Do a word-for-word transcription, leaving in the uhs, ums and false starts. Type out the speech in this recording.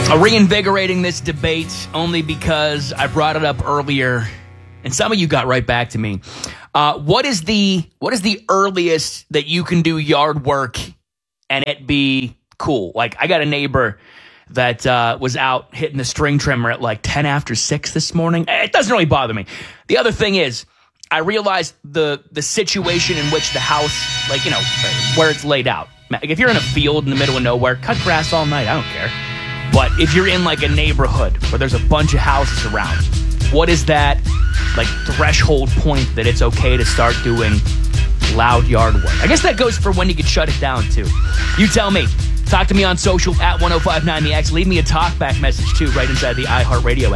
Uh, reinvigorating this debate only because I brought it up earlier, and some of you got right back to me. Uh, what is the what is the earliest that you can do yard work and it be cool? Like, I got a neighbor that uh, was out hitting the string trimmer at like ten after six this morning. It doesn't really bother me. The other thing is, I realized the the situation in which the house, like, you know, where it's laid out. Like, if you're in a field in the middle of nowhere, cut grass all night, I don't care. But if you're in like a neighborhood where there's a bunch of houses around, what is that like threshold point that it's okay to start doing loud yard work? I guess that goes for when you can shut it down too. You tell me. Talk to me on social at ten fifty-nine The X. Leave me a talkback message too right inside the iHeartRadio app.